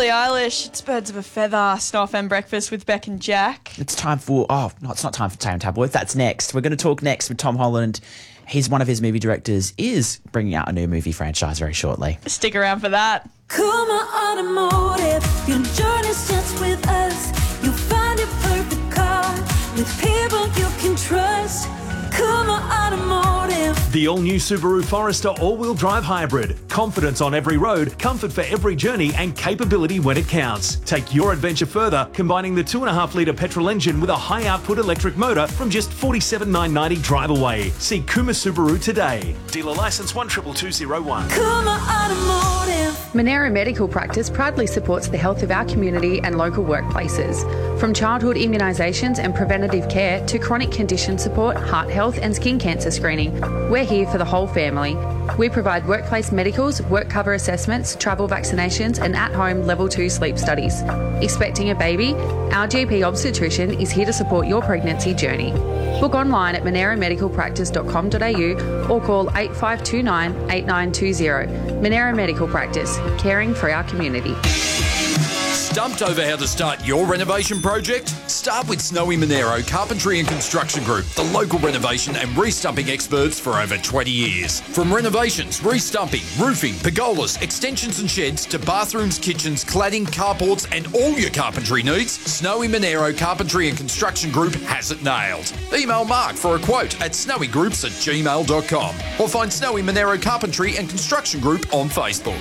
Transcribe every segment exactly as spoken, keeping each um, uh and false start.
Billie Eilish, it's Birds of a Feather, Snow F M Breakfast with Beck and Jack. It's time for, oh, no, it's not time for Tame Tabloids. That's next. We're going to talk next with Tom Holland. He's one of his movie directors, is bringing out a new movie franchise very shortly. Stick around for that. Kuma Automotive, your journey starts with us. You'll find your perfect car with people you can trust. Kuma Automotive. The all-new Subaru Forester all-wheel drive hybrid. Confidence on every road, comfort for every journey, and capability when it counts. Take your adventure further, combining the two point five litre petrol engine with a high-output electric motor from just forty-seven thousand nine hundred ninety drive away. See Kuma Subaru today. Dealer licence one two two two zero one. Kuma Automotive. Monero Medical Practice proudly supports the health of our community and local workplaces. From childhood immunisations and preventative care to chronic condition support, heart health and skin cancer screening, we're here for the whole family. We provide workplace medicals, work cover assessments, travel vaccinations and at-home level two sleep studies. Expecting a baby? Our G P obstetrician is here to support your pregnancy journey. Book online at monero medical practice dot com dot a u or call eight five two nine, eight nine two zero. Monero Medical Practice, caring for our community. Stumped over how to start your renovation project? Start with Snowy Monero Carpentry and Construction Group, the local renovation and re-stumping experts for over twenty years. From renovations, re-stumping, roofing, pergolas, extensions and sheds to bathrooms, kitchens, cladding, carports and all your carpentry needs, Snowy Monero Carpentry and Construction Group has it nailed. Email Mark for a quote at snowygroups at gmail dot com or find Snowy Monero Carpentry and Construction Group on Facebook.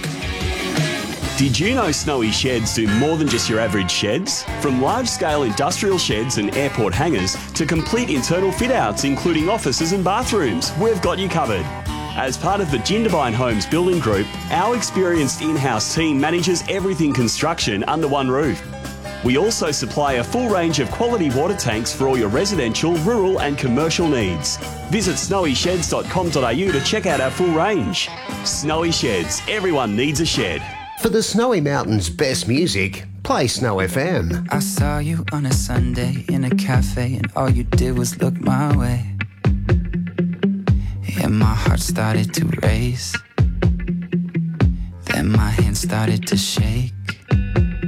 Did you know Snowy Sheds do more than just your average sheds? From large-scale industrial sheds and airport hangars to complete internal fit-outs including offices and bathrooms, we've got you covered. As part of the Jindabyne Homes Building Group, our experienced in-house team manages everything construction under one roof. We also supply a full range of quality water tanks for all your residential, rural and commercial needs. Visit snowy sheds dot com dot a u to check out our full range. Snowy Sheds, everyone needs a shed. For the Snowy Mountains' best music, play Snow F M. I saw you on a Sunday in a cafe and all you did was look my way. And my heart started to race. Then my hands started to shake.